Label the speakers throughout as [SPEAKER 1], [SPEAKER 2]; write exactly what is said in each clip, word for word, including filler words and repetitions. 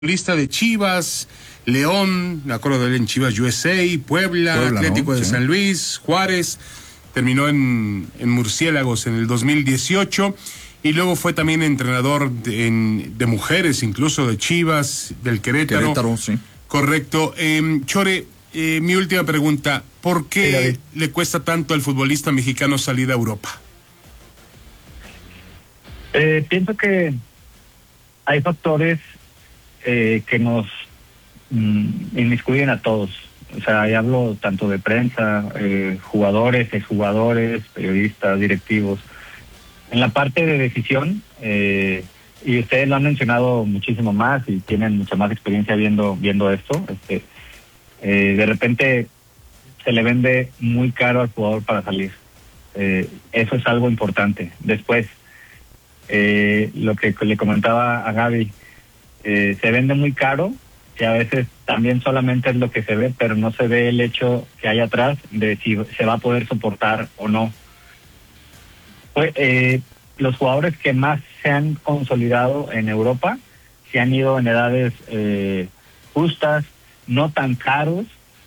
[SPEAKER 1] Lista de Chivas, León, me acuerdo de él en Chivas U S A, Puebla, Puebla Atlético, ¿no?, de sí. San Luis, Juárez, terminó en, en Murciélagos en el dos mil dieciocho y luego fue también entrenador de, en, de mujeres, incluso de Chivas, del Querétaro.
[SPEAKER 2] Querétaro, sí.
[SPEAKER 1] Correcto. Eh, Chore, eh, mi última pregunta, ¿por qué sí, le cuesta tanto al futbolista mexicano salir a Europa?
[SPEAKER 3] Eh, pienso que hay factores Eh, que nos mm, inmiscuyen a todos. O sea, ahí hablo tanto de prensa, eh, jugadores, exjugadores, periodistas, directivos. En la parte de decisión, eh, y ustedes lo han mencionado muchísimo más y tienen mucha más experiencia viendo viendo esto, este, eh, de repente se le vende muy caro al jugador para salir. Eh, eso es algo importante. Después, eh, lo que le comentaba a Gaby, Eh, se vende muy caro, que a veces también solamente es lo que se ve, pero no se ve el hecho que hay atrás de si se va a poder soportar o no. Pues, eh, los jugadores que más se han consolidado en Europa se han ido en edades eh, justas, no tan caros,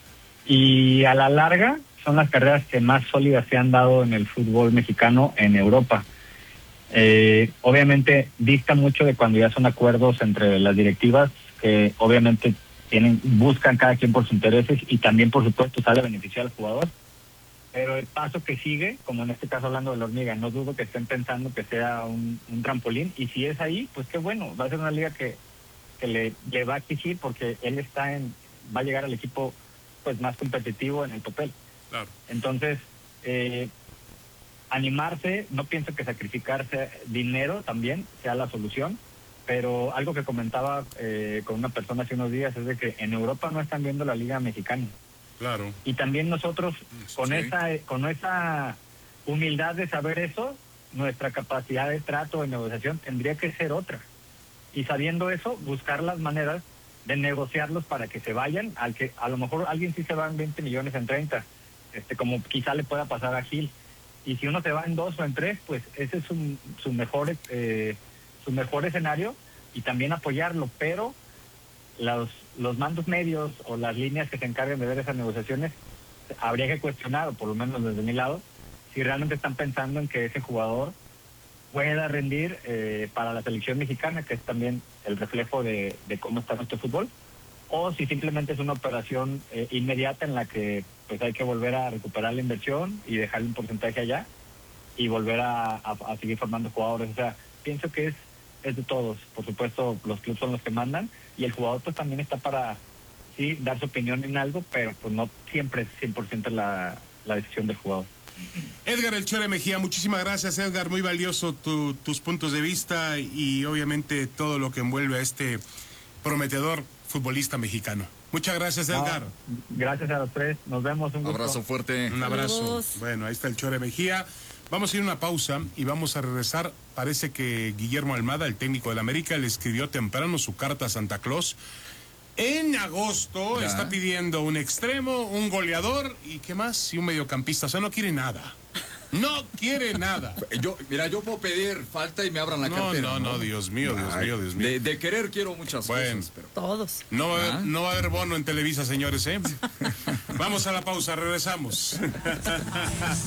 [SPEAKER 3] y a la larga son las carreras que más sólidas se han dado en el fútbol mexicano en Europa. Eh, obviamente dista mucho de cuando ya son acuerdos entre las directivas que obviamente tienen buscan cada quien por sus intereses y también por supuesto sale a beneficiar al jugador, pero el paso que sigue, como en este caso hablando de la hormiga, no dudo que estén pensando que sea un, un trampolín, y si es ahí, pues qué bueno, va a ser una liga que, que le, le va a exigir porque él está en, va a llegar al equipo pues más competitivo en el papel. Claro. Entonces, eh, animarse, no pienso que sacrificarse dinero también sea la solución, pero algo que comentaba eh, con una persona hace unos días es de que en Europa no están viendo la Liga Mexicana.
[SPEAKER 1] Claro.
[SPEAKER 3] Y también nosotros,
[SPEAKER 1] sí.
[SPEAKER 3] con esa con esa humildad de saber eso, nuestra capacidad de trato, de negociación, tendría que ser otra. Y sabiendo eso, buscar las maneras de negociarlos para que se vayan, al que a lo mejor alguien sí se va en veinte millones en treinta, este como quizá le pueda pasar a Gil. Y si uno se va en dos o en tres, pues ese es su, su mejor eh, su mejor escenario, y también apoyarlo, pero los los mandos medios o las líneas que se encarguen de ver esas negociaciones habría que cuestionar, o por lo menos desde mi lado, si realmente están pensando en que ese jugador pueda rendir eh, para la selección mexicana, que es también el reflejo de, de cómo está nuestro fútbol, o si simplemente es una operación eh, inmediata en la que pues hay que volver a recuperar la inversión y dejarle un porcentaje allá y volver a, a, a seguir formando jugadores. O sea, pienso que es, es de todos. Por supuesto, los clubes son los que mandan y el jugador pues también está para, sí, dar su opinión en algo, pero pues no siempre es cien por ciento la, la decisión del jugador.
[SPEAKER 1] Edgar El Chore Mejía, muchísimas gracias, Edgar, muy valioso tu, tus puntos de vista y obviamente todo lo que envuelve a este prometedor futbolista mexicano. Muchas gracias, Edgar.
[SPEAKER 3] No, gracias a los tres, nos vemos, un gusto.
[SPEAKER 2] Abrazo fuerte.
[SPEAKER 1] Un abrazo.
[SPEAKER 4] Saludos.
[SPEAKER 1] Bueno, ahí está el Chore Mejía. Vamos a ir a una pausa y vamos a regresar. Parece que Guillermo Almada, el técnico del América, le escribió temprano su carta a Santa Claus. En agosto ya está pidiendo un extremo, un goleador y ¿qué más? Y un mediocampista. O sea, no quiere nada. No quiere nada.
[SPEAKER 2] Yo, mira, yo puedo pedir falta y me abran la
[SPEAKER 1] no,
[SPEAKER 2] cartera.
[SPEAKER 1] No, no, no, Dios mío, Dios
[SPEAKER 2] Ay,
[SPEAKER 1] mío, Dios mío.
[SPEAKER 2] De, de querer quiero muchas
[SPEAKER 1] bueno,
[SPEAKER 2] cosas, pero...
[SPEAKER 4] Todos.
[SPEAKER 1] No va, a haber,
[SPEAKER 2] ¿Ah?
[SPEAKER 1] no va a haber bono en Televisa, señores, ¿eh? Vamos a la pausa, regresamos.